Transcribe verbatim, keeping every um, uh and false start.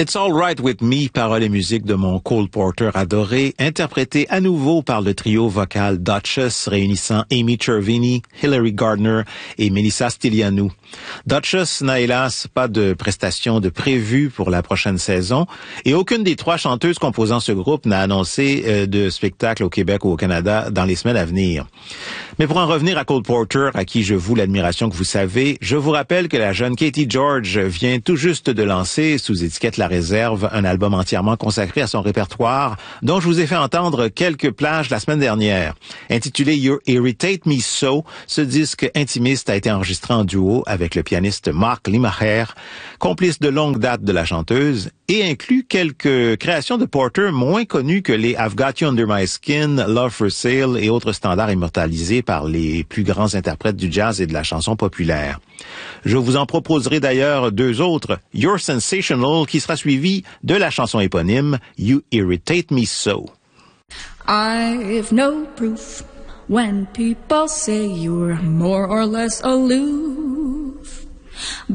It's All Right With Me, paroles et musique de mon Cole Porter adoré, interprété à nouveau par le trio vocal Duchess réunissant Amy Chervini, Hilary Gardner et Melissa Stylianou. Duchess n'a hélas pas de prestations de prévues pour la prochaine saison et aucune des trois chanteuses composant ce groupe n'a annoncé euh, de spectacle au Québec ou au Canada dans les semaines à venir. Mais pour en revenir à Cole Porter, à qui je voue l'admiration que vous savez, je vous rappelle que la jeune Katie George vient tout juste de lancer, sous étiquette La Réserve, un album entièrement consacré à son répertoire, dont je vous ai fait entendre quelques plages la semaine dernière. Intitulé You Irritate Me So, ce disque intimiste a été enregistré en duo avec le pianiste Mark Limacher, complice de longue date de la chanteuse, et inclut quelques créations de Porter moins connues que les I've Got You Under My Skin, Love for Sale et autres standards immortalisés par les plus grands interprètes du jazz et de la chanson populaire. Je vous en proposerai d'ailleurs deux autres, You're Sensational, qui sera suivi de la chanson éponyme You Irritate Me So. I've no proof when people say you're more or less aloof.